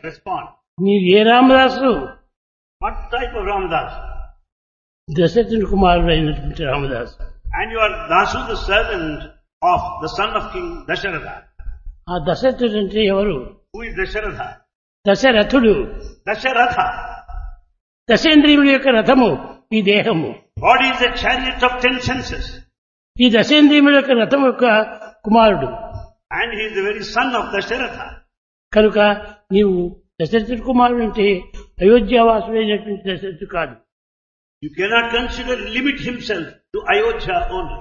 respond. నీవు ఏ Ramadasu? What type of Ramadas? దశరథుని కుమారుడు అయినటువంటి Ramadasu. And you are Dasu, the servant of the son of King Dasharatha. ఆ దశరథుడు అంటే ఎవరు? Who is Dasharatha? దశరథుడు. Dasharatha. దశేంద్రియముల యొక్క రథము ఈ దేహము. Body is a chariot of 10 senses. ఈ దశేంద్రియముల యొక్క రథం యొక్క కుమారుడు. And he is the very son of Dasharatha. కనుక నీవు దశరథుడి కుమారుడు అంటే అయోధ్యావాసుడైనటువంటి దశరథుడు కాదు. You cannot limit himself to Ayodhya only.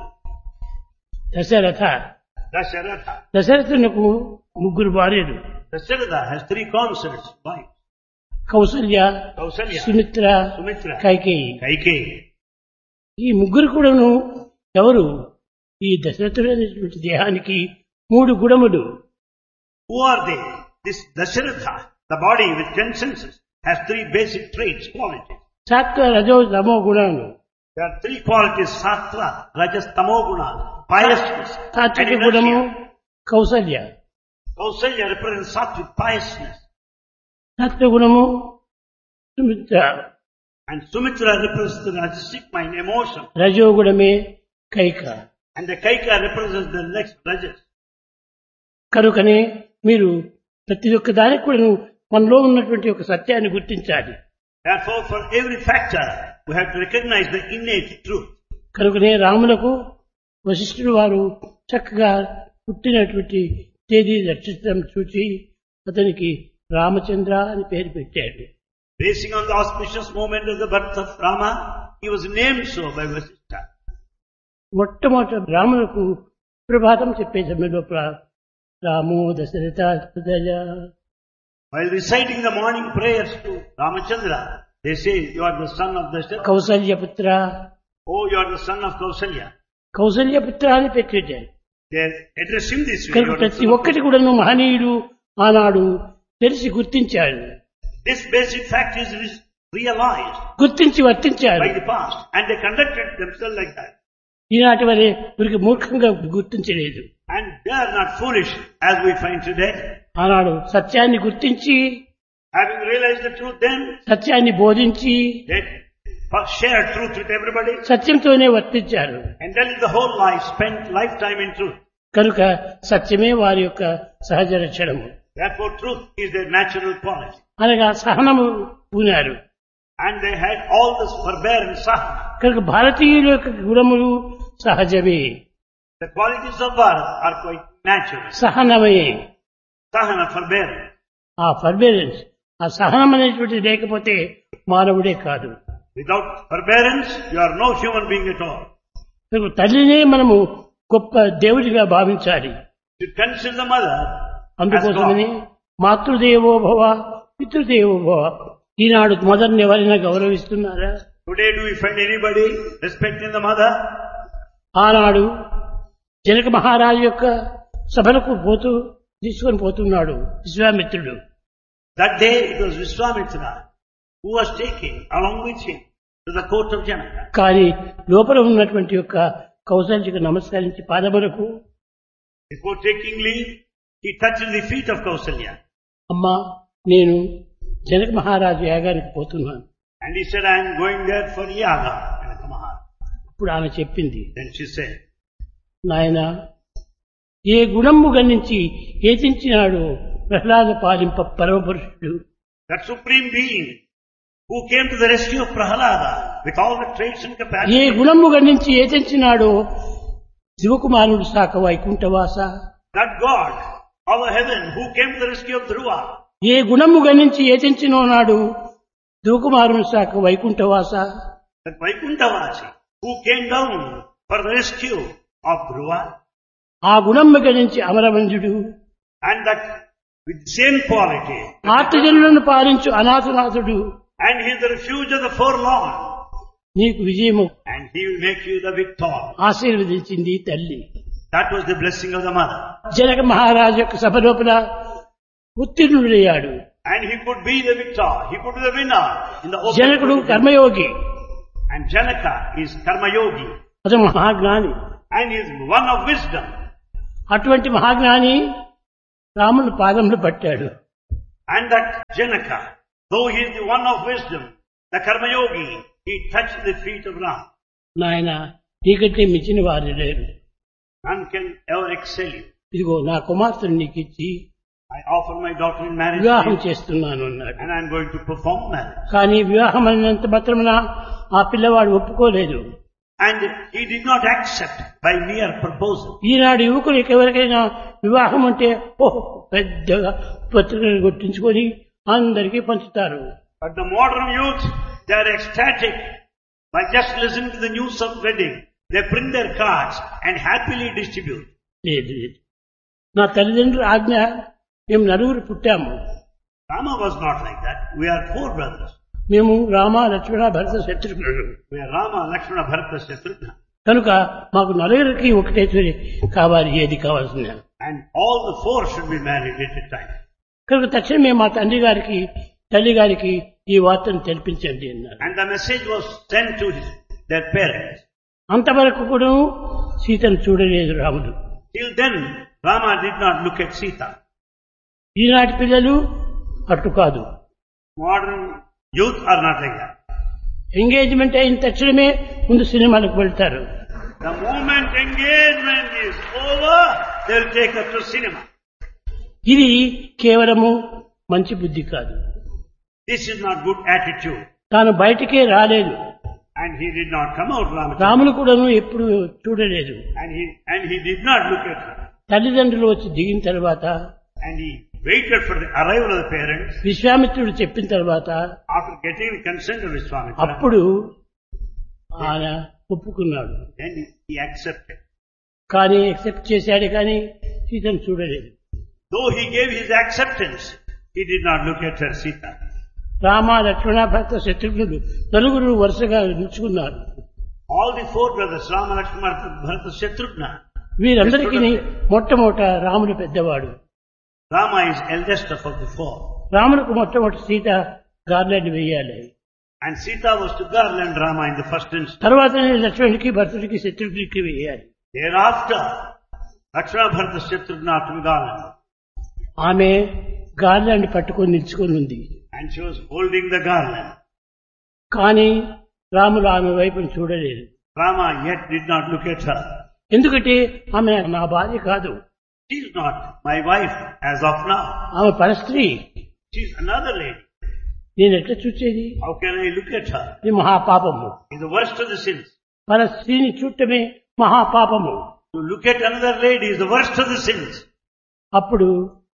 Dasharatha. Dasharatha. దశరథునకు ముగ్గురు భార్యలు. Dasharatha has 3 consorts. Why? Kaushalya, Kausalya, Sumitra, Sumitra, Kaikeyi. Kaikeyi. ఈ ముగ్గురు కూడాను ఎవరు? ఈ దశరథుడైనటువంటి దేహానికి 3 గుణములు. Who are they? This Dasharatha, the body with 10 senses, has 3 basic traits, qualities. సాత్వ, రజో, తమో గుణాలు. There are 3 qualities: sattva, rajas, tamo guna, piousness, సాత్విక and గుణము inertia. Kaushalya. Kausalya represents sattvic piousness, సత్వగుణము Sumitra. and Sumitra represents the rajasic mind, emotion, రజోగుణమే Kaika. and the Kaika represents the next rajas. కనుకనే మీరు ప్రతి ఒక్క దానికి కూడా మనలో ఉన్నటువంటి ఒక సత్యాన్ని గుర్తించాలి. Therefore, for every factor, we have to recognize the innate truth. కనుకనే రాములకు వశిష్ఠుడు వారు చక్కగా పుట్టినటువంటి తేదీ నక్షత్రం చూసి అతనికి రామచంద్ర అని పేరు పెట్టాడు. Basing on the auspicious moment of the birth of Rama, he was named so by Vasishtha. మొట్టమొదట రాములకు ప్రభాతం చెప్పే సమయంలో రామో దశరథ హృదయ. While reciting the morning prayers to Ramachandra, they say, you are the son of Dasharatha. కౌసల్యపుత్ర. Oh, you are the son of Kausalya. కౌసల్యపుత్ర అని పెట్టాడు. They address him this way. కనుక "You are the ప్రతి son of ఒక్కటి కూడాను మహనీయుడు ఆనాడు తెలిసి గుర్తించాడు, This basic fact is realized గుర్తించి వర్తించాడు. by the past, and they conducted themselves like that. ఈనాటి వరే వీరికి మూర్ఖంగా గుర్తించలేదు. And they are not foolish as we find today. ఆనాడు సత్యాన్ని గుర్తించి, Having realized the truth then, సత్యాన్ని బోధించి, they shared truth with everybody, సత్యంతోనే వర్తించారు. and then the whole life spent lifetime in truth. కనుక సత్యమే వారి యొక్క సహజ లక్షణము. Therefore, truth is their natural quality. అనగా సహనము పూనారు. And they had all this forbearance, sahana. కనుక భారతీయుల యొక్క గుణములు సహజమే, The qualities of Bharat are quite natural. సహనమే. Sahana, forbearance. ఆ ఫర్బేరెన్స్, ఆ సహనం అనేటువంటిది లేకపోతే మానవుడే కాదు. Without forbearance, you are no human being at all. కనుక తల్లినే మనము గొప్ప దేవుడిగా భావించాలి. You consider the mother as అందుకోసమని God. మాతృదేవో భవ పితృదేవో భవ. ఈనాడు మదర్ని ఎవరైనా గౌరవిస్తున్నారా? Today, do we find anybody respecting the mother? ఆనాడు జనక మహారాజు యొక్క సభలకు తీసుకొని పోతున్నాడు విశ్వామిత్రుడు. That day, it was Vishwamitra who was taking along with him to the court of Janaka. కానీ లోపల ఉన్నటువంటి యొక్క కౌశల్యకు నమస్కరించి పాదములకు, Before taking leave, he touched the feet of Kausalya. అమ్మా నేను జనక మహారాజు యాగానికి పోతున్నాను. And he said, I am going there for yaga. Janaka Maharaj. ఇప్పుడు ఆమె చెప్పింది, Then she said, నాయన ఏ గుణము గణించి ఏతించినాడు Prahlada పాలింప పరమపురుషుడు. that supreme being who came to the rescue of Prahalada with all the traits and A capacity. గుణము గణించి ఏతించినాడో శివకుమారుడు సాక వైకుంఠవాస. That God of heaven who came to the rescue of Dhruva. ఏ గుణము గణించి ఏతించినో నాడు ధ్రువకుమారుని సాక వైకుంఠవాస. That Vaikunthavasi who came down for the rescue of Dhruva. ఆ గుణము గణించి అమరవంజుడు. And that with the same quality. ఆర్తజనులను పాలించు అనాథనాథుడు. And he is the refuge of the forlorn. నీకు విజయము And he will make you the victor. ఆశీర్వదించింది తల్లి. That was the blessing of the mother. Janaka మహారాజు యొక్క సభ లోపల ఉత్తీర్ణుడయ్యాడు. And he could be the victor. He could be the winner in the open. జనకుడు కర్మయోగి, And Janaka is Karma Yogi. అతను మహాజ్ఞాని. And he is one of wisdom. అటువంటి మహాజ్ఞాని రాముని పాదములు పట్టాడు. And that Janaka, though he is the one of wisdom, the Karma Yogi, he touched the feet of Ram. నాయన నీకంటే మించిన వారు లేరు. None can ever excel you. ఇదిగో నా కుమార్తెను నీకు ఇచ్చి I offer my daughter in marriage to వివాహం you, చేస్తున్నాను అన్నాడు. and I am going to perform marriage. కానీ వివాహం అయినంత మాత్రమున ఆ పిల్లవాడు ఒప్పుకోలేదు. And he did not accept by mere proposal. ఈనాడు యువకులకు ఎవరికైనా వివాహం అంటే ఓహో పెద్దగా పత్రికలు కొట్టించుకొని అందరికీ పంచుతారు. But the modern youth, they are ecstatic by just listening to the news of wedding. They print their cards and happily distribute. లేదు లేదు. నా తల్లిదండ్రుల ఆజ్ఞ మేము నలుగురు పుట్టాము. Rama was not like that. We are 4 brothers. మేము రామ లక్ష్మణ భరత శత్రుఘ్నుడు. We are Rama, Lakshmana, Bharata, Shatrugna. కనుక మాకు నలుగురికి ఒకటే కావాలి, ఏది కావాల్సింది. And all the 4 should be married at a time. కనుక తక్షణమే మా తండ్రి గారికి తల్లి గారికి ఈ వార్తను తెలిపించండి అన్నారు. And the message was sent to their parents. అంతవరకు కూడా సీతను చూడలేదు రాముడు. Till then, Rama did not look at Sita. ఈనాటి పిల్లలు అటు కాదు. Modern youth are not like that. Engagement అయిన తక్షణమే ముందు సినిమాలకు వెళ్తారు. The moment engagement is over, they will take her to cinema. ఇది కేవలము మంచి బుద్ధి కాదు. This is not good attitude. తాను బయటికే రాలేదు. And he did not come out, Ramachandra. Ramulu కూడాను ఎప్పుడు చూడలేదు. And he did not look at her. తల్లిదండ్రులు వచ్చి దిగిన తర్వాత, And he waited for the arrival of the parents. విశ్వామిత్రుడు చెప్పిన తర్వాత, After getting the consent of Vishwamitra, అప్పుడు ఆయన ఒప్పుకున్నాడు. then he accepted. కానీ యాక్సెప్ట్ చేశాడు, కానీ సీతను చూడలేదు. Though he gave his acceptance, he did not look at her, Sita. Rama Lakshmana భరత శత్రుఘ్నుడు నలుగురు వరుసగా నిలుచుకున్నారు. All the 4 brothers, Rama, Lakshmana, Bharata, Shatrugna. వీరందరికీ మొట్టమొదట రాముడు పెద్దవాడు. Rama is eldest of the 4. రాముడికి మొట్టమొదటి సీత గార్లెండ్ వేయాలి. And Sita was to garland Rama in the first instance. తర్వాత లక్ష్మణుడికి భరతుడికి శత్రుఘ్నుడికి వేయాలి. Thereafter, Lakshmana, Bharata, Shatrugna to garland. ఆమె గార్లెండ్ పట్టుకొని నిల్చుకొని ఉంది. And she was holding the garland. కానీ రాముడు ఆమె వైపును చూడలేదు. Rama yet did not look at her. ఎందుకంటే ఆమె నా భార్య కాదు. She is not my wife as of now. ఆమె పరస్త్రీ. She is another lady. నేను ఎట్లా చూసేది? How can I look at her? ఇది మహాపాపము. It's the worst of the sins. పరస్త్రీని చూడటమే మహాపాపము. To look at another lady is the worst of the sins. అప్పుడు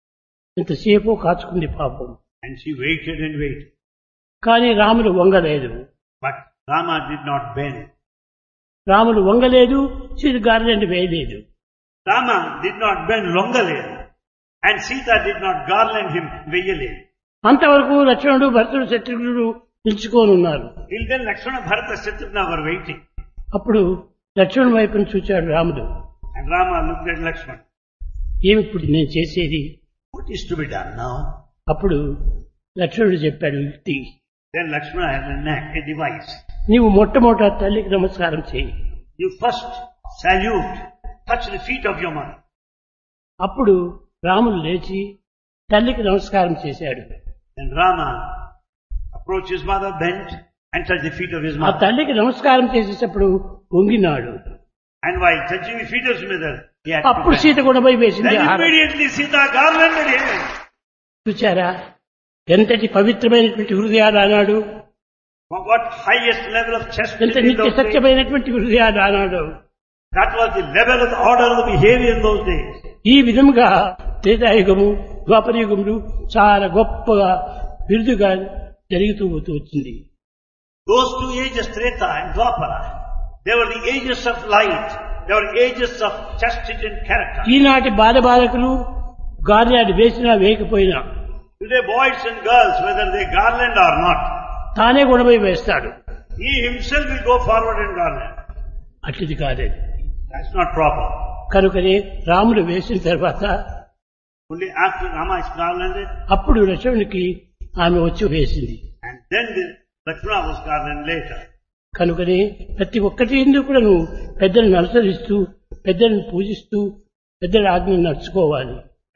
ఇంతసేపు కాచుకుంది పాపం. And she waited and waited. కానీ రాముడు వంగలేదు. But Rama did not bend. రాముడు వంగలేదు, Sita garland వేయలేదు. Rama did not bend Longalel. And Sita did not garland him Veyalel. అంతవరకు లక్ష్మణుడు భరతుడు శత్రుఘ్నుడు నిలుచుకొని ఉన్నారు. Till then Lakshmana, Bharata, Shatrugna were waiting. అప్పుడు లక్ష్మణుడి వైపును చూచాడు రాముడు. And Rama looked at Lakshmana. ఏమి ఇప్పుడు నేను చేసేది? What is to be done now? అప్పుడు లక్ష్మణుడు చెప్పాడు యుక్తి. Then Lakshmana had a device. నీవు మొట్టమొదట తల్లికి నమస్కారం చేయి. You first salute, touch the feet of your mother. అప్పుడు రాముడు లేచి తల్లికి నమస్కారం చేశాడు. Then Rama approached his mother, bent and touched the feet of his ఆ mother. తల్లికి నమస్కారం చేసేటప్పుడు వంగినాడు. And while touching the feet of his mother, he had అప్పుడు to సీత కూడా పోయి వేసింది. Then immediately Sita garlanded him. చూచారా ఎంతటి పవిత్రమైనటువంటి హృదయాలు అన్నాడు. What highest level of ఎంత chastity in నిత్య those days. సత్యమైనటువంటి హృదయాలు అన్నాడు. That was the level of the order of the behavior in those days. ఈ విధంగా త్రేతాయుగము ద్వాపరయుగములు చాలా గొప్పగా బిరుదుగా జరుగుతూ పోతూ వచ్చింది. Those 2 ages, Treta and Dwapara, they were the ages of light. They were ages of chastity and character. ఈనాటి బాలబాలకులు garland వేసినా వేయకపోయినా Today boys and girls, whether they garland or not, తానే గుణమై వేస్తాడు. he himself will go forward and garland. అట్టిది కాలేదు. That's not proper. కనుకనే రాముడు వేసిన తర్వాత Only after Rama is garlanded, అప్పుడు లక్ష్మణునికి ఆమె వచ్చి వేసింది. and then the Lakshmana was garlanded later. కనుకనే ప్రతి ఒక్కటి ఎందుకు కూడా నువ్వు పెద్దలను అనుసరిస్తూ పెద్దలను పూజిస్తూ పెద్దల ఆజ్ఞను నడుచుకోవాలి.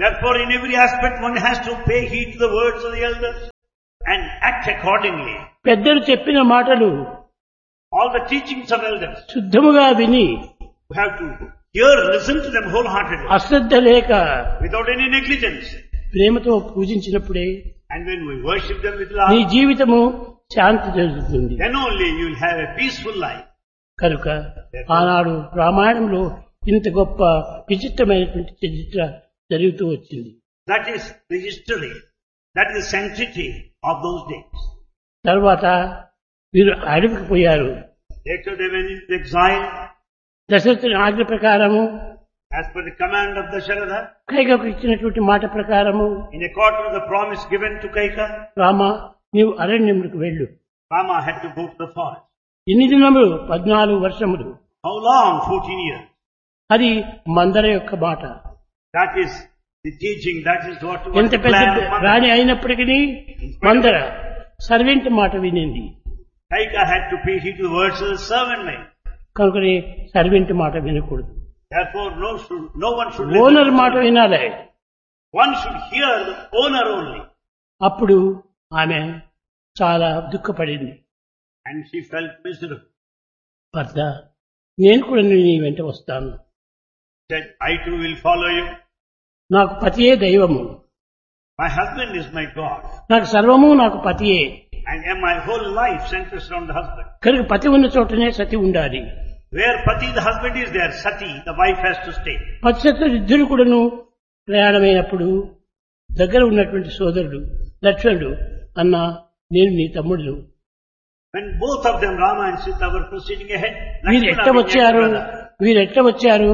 Therefore, in every aspect, one has to pay heed to the words of the elders and act accordingly. పెద్దలు చెప్పిన మాటలు All the teachings of elders, శుద్ధముగా విని we have to hear, listen to them wholeheartedly, అశ్రద్ధ లేక without any negligence. ప్రేమతో పూజించినప్పుడే And when we worship them with నీ love, జీవితము శాంతి జరుగుతుంది. then only you will have a peaceful life. కనుక ఆనాడు రామాయణంలో ఇంత గొప్ప విచిత్రమైనటువంటి చరిత్ర జరుగుతూ వచ్చింది. That is the history. That is the sanctity of those days. తర్వాత వీరు అడవికి పోయారు. Later they went into exile దశరథుని ఆజ్ఞ ప్రకారము as per the command of Dasharatha, కైకకు ఇచ్చినటువంటి మాట ప్రకారము in accordance with the promise given to Kaika. Rama నీవు అరణ్యములకు వెళ్ళు. Rama had to go to the forest. ఎన్ని దినములు? 14 వర్షములు. How long? 14 years. అది మందర యొక్క మాట. That is the teaching. That is what was ఎంత the పెద్ద plan of Mother. రాణి అయినప్పటికీ మందర సర్వెంట్ మాట వినింది. Kaika had to pay heed to the words of the servant maid. కనుకనే సర్వెంట్ మాట వినకూడదు. Therefore, no one should listen owner to మాట the- వినాలి. One should hear the owner only. అప్పుడు ఆమె చాలా దుఃఖపడింది. And she felt miserable. భర్త నేను కూడా నీ వెంట వస్తాను. Said, I too will follow you. నాకు పతియే దైవము. My husband is my God. నాకు సర్వము నాకు పతియే. And my whole life centers around the husband. కనుక పతి ఉన్న చోటనే సతి ఉండాలి. Where Pati, the husband, is there, Sati, the wife, has to stay. పతిశత్రులు ఇద్దరు కూడాను ప్రయాణమైనప్పుడు దగ్గర ఉన్నటువంటి సోదరుడు లక్ష్మణుడు అన్న నేను నీ తమ్ముడు When both of them, Rama and Sita, were proceeding ahead, వీరు Lakshmana ఎట్ట began వచ్చారు to brother. వీరు ఎట్ట వచ్చారు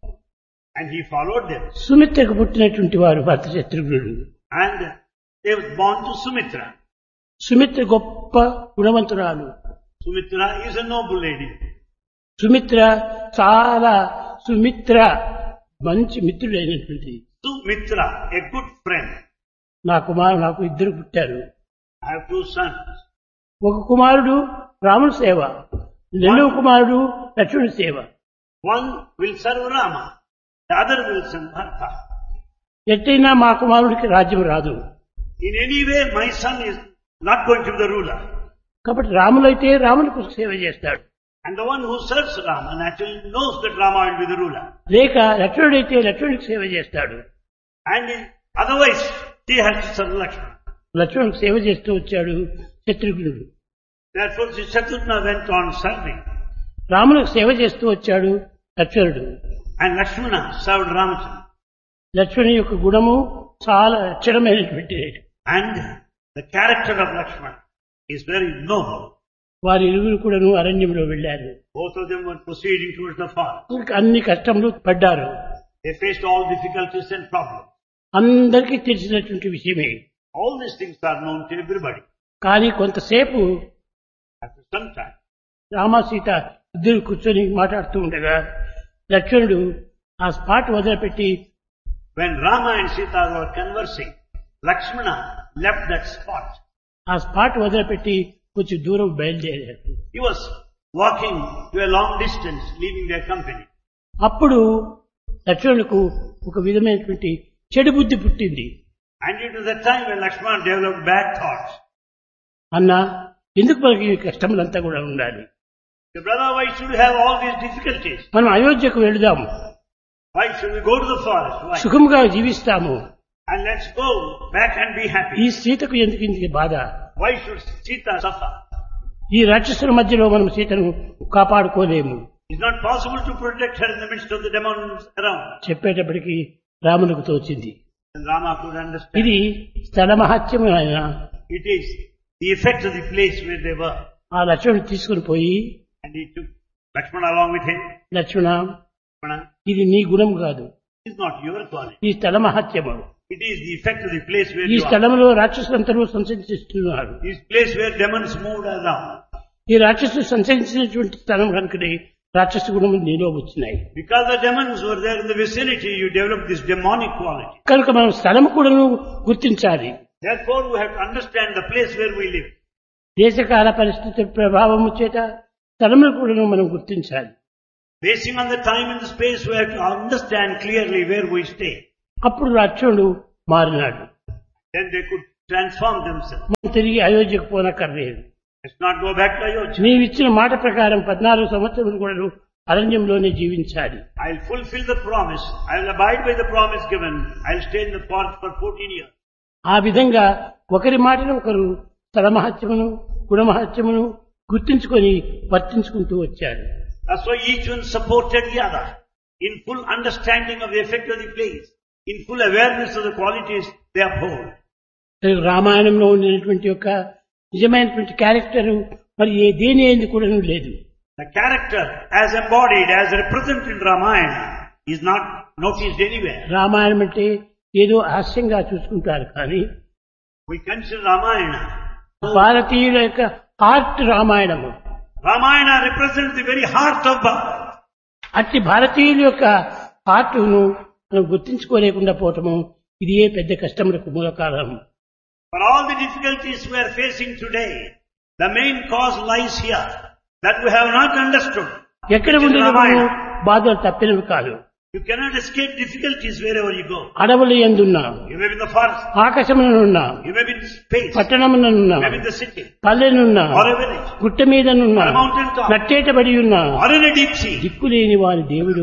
And he followed them. సుమిత్రకు పుట్టినటువంటి వారు భర్త శత్రుఘ్నుడు. And they were born to Sumitra. Sumitra గొప్ప గుణవంతురాలు. Sumitra is a noble lady. Sumitra చాలా సుమిత్ర మంచి మిత్రుడైనటువంటి Sumitra, a good friend. నాకు ఇద్దరు పుట్టారు. I have 2 sons. ఒక కుమారుడు రాముని సేవ, రెండవ కుమారుడు లక్ష్మణుని సేవ. One will serve Rama, the other will serve Bharata. ఎట్టయినా మా కుమారుడికి రాజ్యం రాదు. In any way, my son is not going to be the ruler. కాబట్టి రాములైతే రామునికి సేవ చేస్తాడు. And the one who serves Rama naturally knows that Rama will be the ruler. లేక లక్ష్మణుడైతే లక్ష్మణుడికి సేవ చేస్తాడు. And otherwise, he has to serve Lakshmana. లక్ష్మణుడికి సేవ చేస్తూ వచ్చాడు శత్రుఘ్నుడు. Therefore, Shatrugna went on serving. రామునికి సేవ చేస్తూ వచ్చాడు లక్ష్మణుడు. And Lakshmana served Ramachandra. లక్ష్మణుని యొక్క గుణము చాలా అక్షరమైనటువంటి. And the character of Lakshmana is very noble. వారి ఇరువురు కూడాను అరణ్యంలో వెళ్లారు. Both of them were proceeding towards the forest. అన్ని కష్టములు పడ్డారు. They faced all difficulties and problems. అందరికీ తెలిసినటువంటి విషయమే. All these things are known to everybody. కానీ కొంతసేపు After some time, Rama Sita ఇద్దరు కూర్చొని మాట్లాడుతూ ఉండగా లక్ష్మణుడు ఆ స్పాట్ వదిలిపెట్టి when Rama and Sita were conversing, Lakshmana left that spot. ఆ స్పాట్ వదిలిపెట్టి కొంచెం దూరం బయలుదేరాడు. He was walking to a long distance, leaving their company. అప్పుడు లక్ష్మణులకు ఒక విధమైనటువంటి చెడు బుద్ధి పుట్టింది. And it was the time when Lakshmana developed bad thoughts. అన్న ఎందుకు మనకి ఈ కష్టములంతా కూడా ఉండాలి? The brother, why should we have all these difficulties? మనం అయోధ్యకు వెళదాము, Why should we go to the forest? Why? సుఖముగా జీవిస్తాము. And let's go back and be ఈ happy. సీతకు ఎందుకు ఇంత బాధ? Why should Sita suffer? ఈ రాక్షసుల మధ్యలో మనం సీతను కాపాడుకోలేము. It's not possible to protect her in the midst of the demons around. చెప్పేటప్పటికి రామునికి తోచింది. And Rama could understand. ఇది స్థల మహత్యము ఆయన. It is the effect of the place where they were. ఆ లక్ష్మణుడు తీసుకుని పోయి, And he took Lakshmana along with him. Lakshmana Lakshmana, ఇది నీ గుణం కాదు, it is not your quality. ఈ స్థల మహత్యము. It is the effect of the place where ఈ you are. స్థలంలో రాక్షసులందరూ సంచరిస్తున్నారు. This place where demons moved around. ఈ రాక్షసులు సంచరించినటువంటి స్థలం కనుకనే రాక్షస గుణములు నీలో వచ్చినాయి. Because the demons were there in the vicinity, you developed this demonic quality. కనుక మనం స్థలం కూడా గుర్తించాలి. Therefore, we have to understand the place where we live. దేశకాల పరిస్థితి ప్రభావము చేత స్థలములు కూడా మనం గుర్తించాలి. Basing on the time and the space, we have to understand clearly where we stay. అప్పుడు లక్ష్మణుడు మారినాడు. Then they could transform themselves. మనం తిరిగి అయోధ్యకు పోనక్కర్లేదు. Let's not go back to Ayodhya. నీవిచ్చిన మాట ప్రకారం 14 సంవత్సరాలు కూడా అరణ్యంలోనే జీవించాలి. I'll fulfill the promise. I'll abide by the promise given. I'll stay in the forest for 14 years. ఆ విధంగా ఒకరి మాటను ఒకరు స్థలమహత్యమును గుణమహత్యమును గుర్తించుకొని వర్తించుకుంటూ వచ్చారు. That's why each one supported the other in full understanding of the effect of the place, in full awareness of the qualities they uphold. రామాయణంలో ఉన్నటువంటి యొక్క నిజమైనటువంటి క్యారెక్టర్ మరి దేని ఏంది కూడా లేదు. The character as embodied, as represented in Ramayana is not noticed anywhere. Ramayanam అంటే ఏదో హాస్యంగా చూసుకుంటారు కానీ We consider Ramayana. భారతీయుల యొక్క heart Ramayanamu. Ramayana represents the very heart of Bharat. అట్టి భారతీయుల యొక్క హార్ట్ను మనం గుర్తించుకోలేకుండా పోవటము ఇది ఏ పెద్ద కష్టములకు మూల కారణం. For all the difficulties we are facing today, the main cause lies here, that we have not understood. ఎక్కడ ఉండేది బాధలు తప్పినవి కాదు. You cannot escape difficulties wherever you go. అడవులు ఎందున్నా, You may be in the forest, ఆకాశమునున్నా, you may be in space, పట్టణమునున్నా, you may be in the city, పల్లెనున్నా, or a village, గుట్ట మీదనున్నా, or a mountain top, నట్టేటబడి ఉన్నా, or in a deep sea. దిక్కులేని వారి దేవుడు.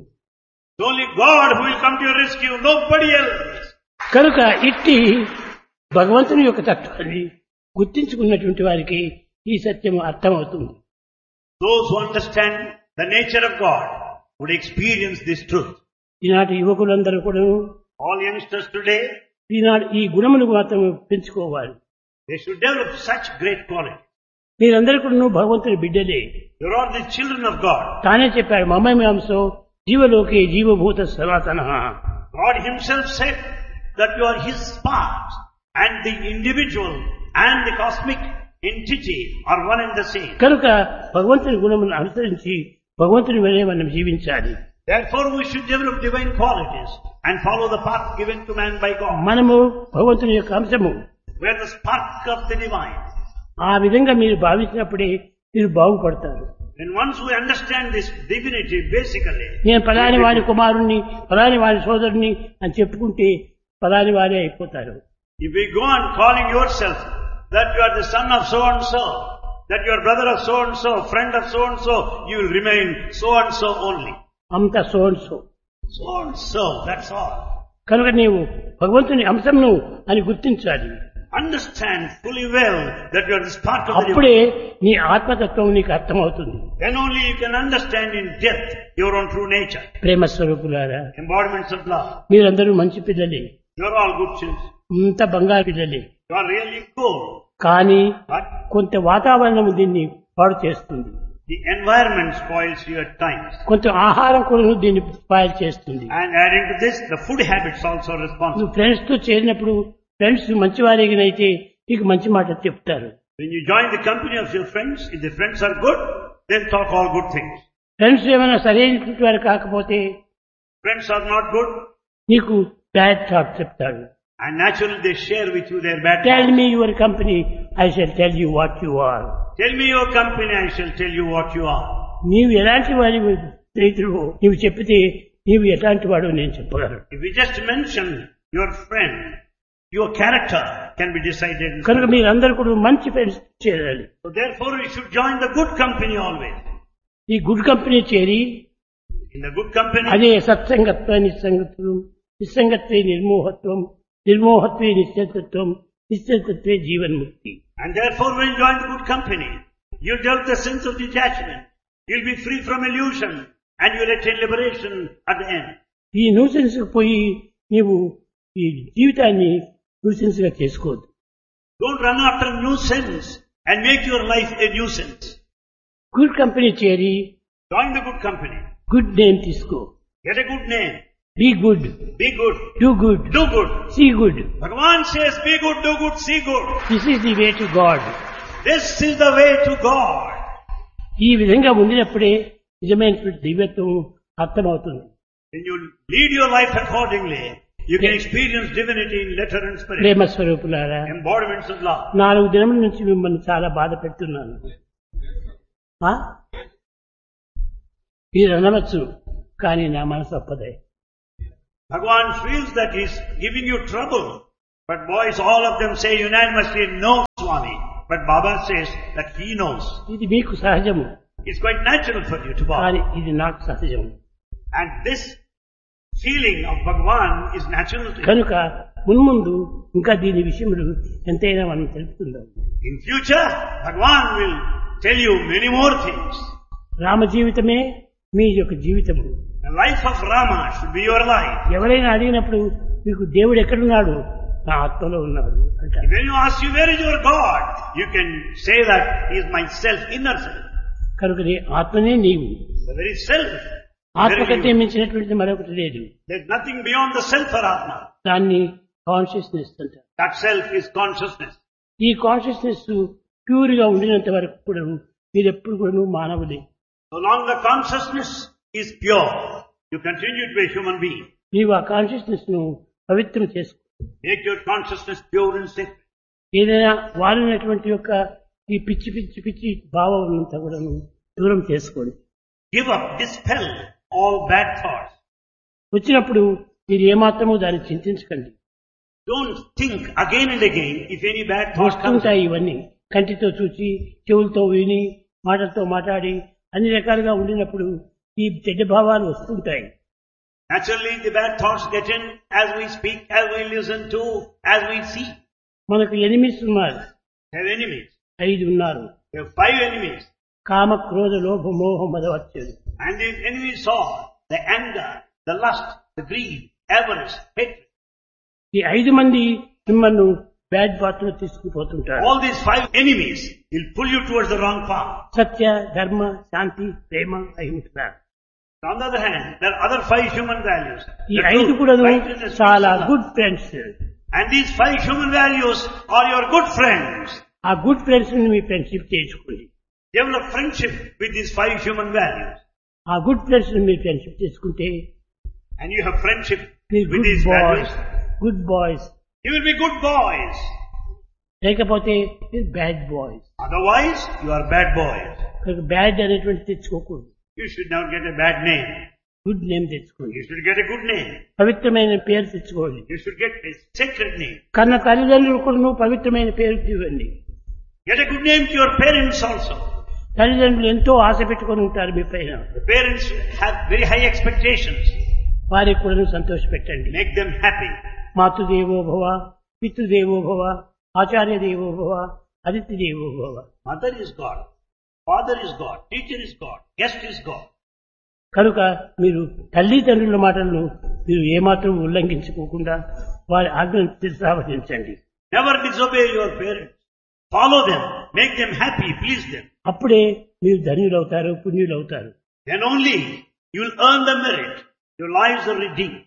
It's only God who will come to your rescue, nobody else. కనుక ఇట్టి భగవంతుని యొక్క తత్వాన్ని గుర్తించుకున్నటువంటి వారికి ఈ సత్యం అర్థమవుతుంది. Those who understand the nature of God would experience this truth. ఈనాటి యువకులందరూ కూడా All youngsters today, ఈనాడు ఈ గుణములు మాత్రం పెంచుకోవాలి. they should develop such great quality. మీరందరూ కూడా భగవంతుని బిడ్డలే. You're all the children of God. తానే చెప్పాడు మమేమాంసో జీవలోకే జీవభూత సనాతన. God himself said that you are his part, and the individual and the cosmic entity are one and the same. కనుక భగవంతుని గుణములను అనుసరించి భగవంతుని వలె మనం జీవించాలి. Therefore we should develop divine qualities and follow the path given to man by God. మనము భగవంతుని యొక్క అంశము. We are the spark of the divine. ఆ విధంగా మీరు భావించినప్పుడే మీరు బాగుపడతారు. And once we understand this divinity basically, నేను పలాని వారి కుమారుణ్ణి పలాని వారి సోదరుని అని చెప్పుకుంటే పలాని వారే అయిపోతారు. if we go on calling yourself that you are the son of so and so, that you are brother of so and so, friend of so and so, you will remain so and so only. అంత so and so. So and so, that's all. కనుక నీవు భగవంతుని అంశంను అని గుర్తించాలి. Understand fully well that you are the spark of the అప్పుడే divine. నీ ఆత్మతత్వం నీకు అర్థమవుతుంది. Then only you can understand in depth your own true nature. ప్రేమ స్వరూపులారా, Embodiments of love. మీరందరూ మంచి పిల్లలే, You are all good children. ఇంత బంగారు పిల్లలే. You are really cool. కానీ But కొంత వాతావరణం దీన్ని పాడు చేస్తుంది. the environment spoils you at times. కొంత ఆహారం కూడా దీన్ని స్పాయిల్ చేస్తుంది. And adding to this, the food habits also are responsible. నువ్వు ఫ్రెండ్స్ తో చేరినప్పుడు ఫ్రెండ్స్ మంచివారిగినైతే నీకు మంచి మాట చెప్తారు. When you join the company of your friends, if the friends are good, then talk all good things. Friends ఏమైనా సరైనటువంటి వారు కాకపోతే Friends are not good, నీకు బ్యాడ్ థాట్ చెప్తాడు. and naturally they share with you their bad tell thoughts. Me your company, I shall tell you what you are. Tell me your company, I shall tell you what you are. నీవు ఎలాంటి వారి స్నేహితుడు నీవు చెప్పితే నీవు ఎలాంటి వాడు నేను చెప్పగలను. If we just mention your friend, your character can be decided. కనుక మీరందరూ కూడా మంచి ఫ్రెండ్స్ చేరాలి. So therefore we should join the good company always. ఈ గుడ్ కంపెనీ చేరి In the good company, అదే సత్సంగత్వ నిస్సంగత్వం, నిస్సంగత్వే నిర్మోహత్వం, నిర్మోహత్వే నిశ్చలత్వం, నిశ్చలత్వే జీవన్ముక్తి. and therefore when you join the good company, you develop the sense of detachment. You'll be free from illusion and you'll attain liberation at the end. ఈ nuisance పోయి నీవు ఈ జీవితాన్ని nuisance గా చేసుకోవద్దు. Don't run after nuisance and make your life a nuisance. Good company చేరి Join the good company. Good name తీసుకో. Get a good name. Be good, Be good. Do good, Do good. See good. Bhagavan says, be good, do good, see good. This is the way to God. This is the way to God. ఈ విధంగా ఉండినప్పుడే నిజమైనటువంటి దివ్యత్వం అర్థమవుతుంది. When you lead your life accordingly, you can experience divinity in letter and spirit. ప్రేమ స్వరూపులారా, Embodiments of love. 4 దినముల నుంచి మిమ్మల్ని చాలా బాధ పెడుతున్నాను. మీరు అనవచ్చు, కానీ నా మనసు ఒప్పదే. Bhagavan feels that he's giving you trouble. But boys, all of them say unanimously, no, Swami. But Baba says that he knows. ఇది మీకు సహజము, It's quite natural for you to bow. కానీ ఇది నాకు సహజము. And this feeling of Bhagavan is natural to you. కనుక మున్ముందు ఇంకా దీని విషయములు ఎంతైనా మనం తెలుపుకుందాం. In future, Bhagavan will tell you many more things. Rama జీవితమే మీ యొక్క జీవితము. The life of Rama should be your life. ఎవరైనా అడిగినప్పుడు మీకు దేవుడు ఎక్కడున్నాడు, నా ఆత్మలో ఉన్నాడు అంటారు. When you ask you where is your God, you can say that he is my self, inner self. కనుక నీ ఆత్మనే నీవు. The very self. ఆత్మ కంటే మించినటువంటిది మరొకటి లేదు. There is nothing beyond the self or Atma. దాన్ని కాన్షియస్నెస్ అంటారు. That self is consciousness. ఈ కాన్షియస్నెస్ ప్యూర్ గా ఉండినంత వరకు కూడా మీరు ఎప్పుడు కూడా మానవులే. So long the consciousness is pure, you continue to be a human being. నీవు ఆ కాన్షియస్నెస్ ను పవిత్రం చేసుకో. Make your consciousness pure and sacred. ఏదైనా వాడినటువంటి యొక్క ఈ పిచ్చి పిచ్చి పిచ్చి భావం అంతా కూడా దూరం చేసుకోండి. Give up, dispel all bad thoughts. వచ్చినప్పుడు మీరు ఏమాత్రమూ దాన్ని చింతించకండి. Don't think again and again if any bad thought comes. వస్తుంటాయి ఇవన్నీ. కంటితో చూచి, చెవులతో విని, మాటలతో మాట్లాడి అన్ని రకాలుగా ఉండినప్పుడు ఈ చెడ్డ భావాలు వస్తుంటాయి. Naturally the bad thoughts get in as we speak, as we listen to, as we see. మనకు ఎనిమిస్ ఉన్నారు. They have enemies. 5 ఉన్నారు. They have 5 enemies. కామ, క్రోధ, లోభ, మోహ, మదవచ్చలు. And these enemies are the anger, the lust, the greed, avarice, hatred. ఈ 5 మంది మిమ్మల్ని bad path లో తీసుకుపోతుంటారు. All these 5 enemies will pull you towards the wrong path. సత్య, ధర్మ, శాంతి, ప్రేమ, అహింస. On the other hand, there are other 5 human values. ఈ The 5 truth, కూడా righteousness, చాలా peace, and good love. Friends. And these 5 human values are your good friends. ఆ good friends ని మీ friendship చేసుకోండి. Develop friendship with these 5 human values. ఆ good friends ని మీరు friendship చేసుకుంటే And you have friendship మీరు with good these boys, values. Good boys. You will be good boys. లేకపోతే మీరు bad boys. Otherwise, you are bad boys. Bad అనేటువంటి తెచ్చుకోకూడదు. You should not get a bad name. Good name తెచ్చుకోండి. You should get a good name. పవిత్రమైన పేరు తెచ్చుకోండి. You should get a sacred name. కన్న తల్లిదండ్రులు కూడా పవిత్రమైన పేరు ఇవ్వండి. Get a good name to your parents also. తల్లిదండ్రులు ఎంతో ఆశ పెట్టుకొని ఉంటారు మీ పైన. The parents have very high expectations. వారికి కూడా సంతోష పెట్టండి. Make them happy. మాతృదేవో భవ, పితృదేవో భవ, ఆచార్య దేవో భవ, అతిథి దేవో భవ. Mother is God. Father is God. Teacher is God. Guest is God. కనుక మీరు తల్లిదండ్రుల మాటలను మీరు ఏమాత్రం ఉల్లంఘించుకోకుండా వారి ఆజ్ఞను శిరసావహించండి. Never disobey your parents. Follow them. Make them happy. Please them. అప్పుడే మీరు ధన్యులవుతారు, పుణ్యులవుతారు. Then only you will earn the merit. Your lives are redeemed.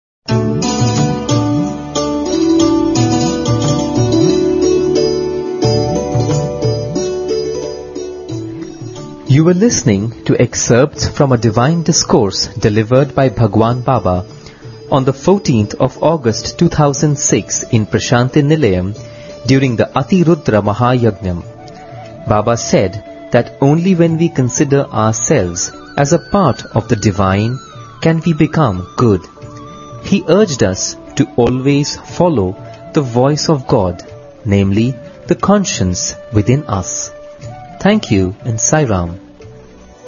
You were listening to excerpts from a divine discourse delivered by Bhagwan Baba on the 14th of August 2006 in Prashanti Nilayam during the Atirudra Mahayajnam. Baba said that only when we consider ourselves as a part of the divine can we become good. He urged us to always follow the voice of God, namely the conscience within us. Thank you and Sai Ram.